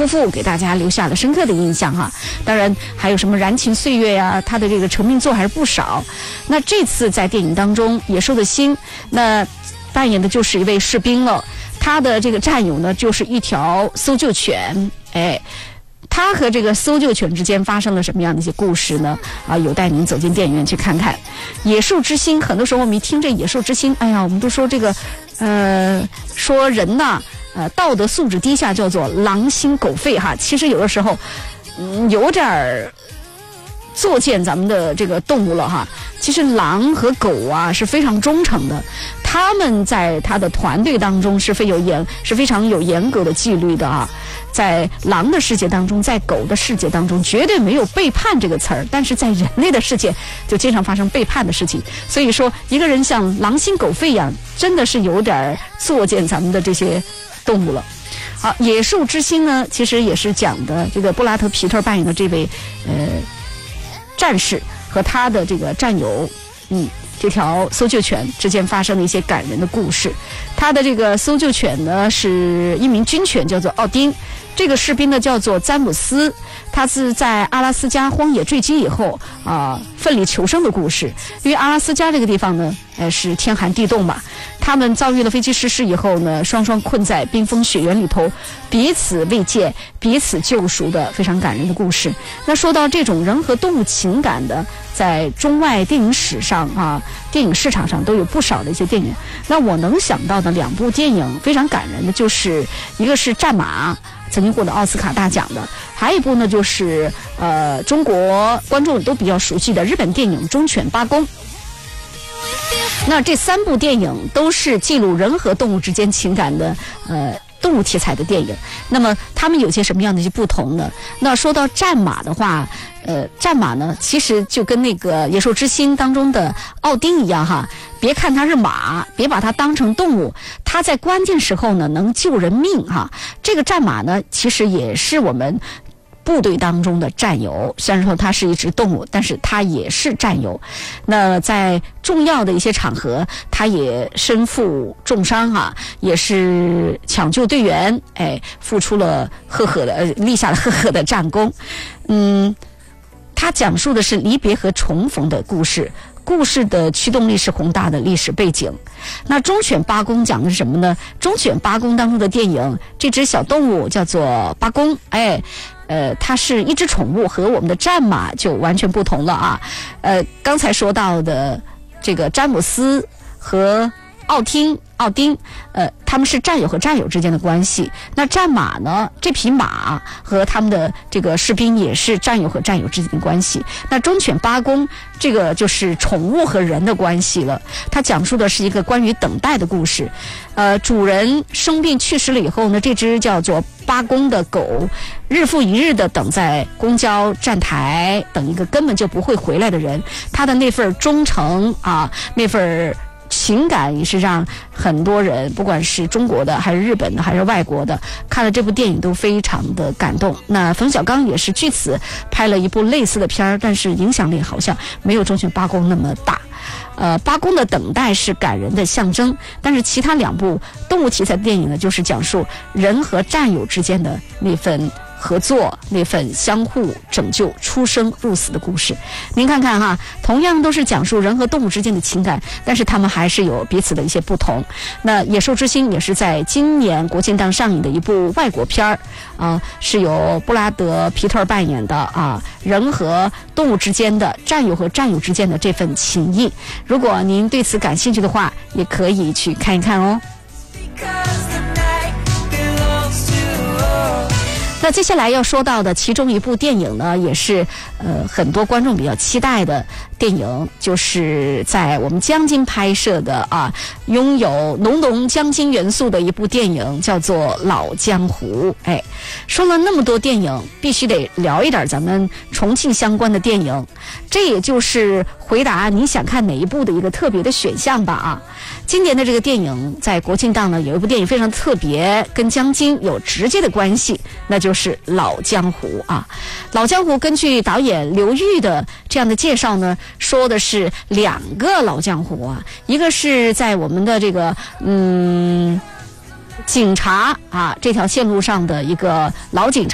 夫妇给大家留下了深刻的印象哈。当然还有什么燃情岁月呀，他的这个成名作还是不少。那这次在电影当中，野兽的心那扮演的就是一位士兵了，他的这个战友呢就是一条搜救犬，他和这个搜救犬之间发生了什么样的一些故事呢？有待您走进电影院去看看。野兽之心，很多时候我们一听这野兽之心，哎呀，我们都说这个说人呐，道德素质低下叫做狼心狗肺哈。其实有的时候，有点作践咱们的这个动物了哈。其实狼和狗啊是非常忠诚的，他们在他的团队当中是非常有严格的纪律的啊。在狼的世界当中，在狗的世界当中，绝对没有背叛这个词儿，但是在人类的世界就经常发生背叛的事情。所以说，一个人像狼心狗肺一样，真的是有点作践咱们的这些动物了。好，野兽之心呢，其实也是讲的这个布拉德·皮特扮演的这位战士和他的这个战友，这条搜救犬之间发生的一些感人的故事。他的这个搜救犬呢是一名军犬，叫做奥丁。这个士兵呢叫做詹姆斯，他是在阿拉斯加荒野坠机以后奋力求生的故事。因为阿拉斯加这个地方呢是天寒地冻嘛，他们遭遇了飞机失事以后呢，双双困在冰封雪原里头，彼此慰藉，彼此救赎的非常感人的故事。那说到这种人和动物情感的，在中外电影史上电影市场上都有不少的一些电影。那我能想到的2部电影非常感人的，就是一个是《战马》，曾经获得奥斯卡大奖的，还有一部呢就是中国观众都比较熟悉的日本电影《忠犬八公》。那这3部电影都是记录人和动物之间情感的动物题材的电影。那么他们有些什么样的一些不同呢？那说到战马的话，战马呢其实就跟那个野兽之心当中的奥丁一样哈，别看它是马，别把它当成动物，它在关键时候呢能救人命哈。这个战马呢其实也是我们部队当中的战友，虽然说它是一只动物，但是它也是战友。那在重要的一些场合，它也身负重伤也是抢救队员，付出了立下了赫赫的战功。它讲述的是离别和重逢的故事。故事的驱动力是宏大的历史背景。那忠犬八公讲的是什么呢？忠犬八公当中的电影，这只小动物叫做八公，它是一只宠物，和我们的战马就完全不同了刚才说到的这个詹姆斯和奥丁，他们是战友和战友之间的关系。那战马呢，这匹马和他们的这个士兵也是战友和战友之间的关系。那忠犬八公这个就是宠物和人的关系了，它讲述的是一个关于等待的故事。主人生病去世了以后呢，这只叫做八公的狗日复一日的等在公交站台，等一个根本就不会回来的人。它的那份忠诚那份情感也是让很多人，不管是中国的还是日本的还是外国的，看了这部电影都非常的感动。那冯小刚也是据此拍了一部类似的片儿，但是影响力好像没有忠犬八公那么大。八公的等待是感人的象征，但是其他2部动物题材的电影呢，就是讲述人和战友之间的那份合作，那份相互拯救、出生入死的故事。您看看同样都是讲述人和动物之间的情感，但是他们还是有彼此的一些不同。那《野兽之心》也是在今年国庆档上映的一部外国片儿是由布拉德·皮特扮演的人和动物之间的、战友和战友之间的这份情谊。如果您对此感兴趣的话，也可以去看一看哦。那接下来要说到的其中一部电影呢，也是很多观众比较期待的电影，就是在我们江津拍摄的拥有浓浓江津元素的一部电影，叫做《老江湖》。说了那么多电影，必须得聊一点咱们重庆相关的电影，这也就是回答你想看哪一部的一个特别的选项吧今年的这个电影在国庆档呢，有一部电影非常特别，跟江津有直接的关系，那就是《老江湖》老江湖根据导演刘玉的这样的介绍呢，说的是2个老江湖一个是在我们的这个警察这条线路上的一个老警察。